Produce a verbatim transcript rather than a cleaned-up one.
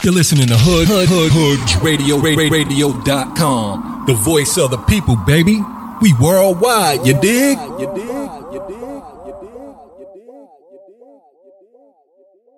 You're listening to Hood, Hood, Hood, Hood Radio, radio dot com. The voice of the people, baby. We worldwide, you dig? You dig? You dig? You dig? You dig?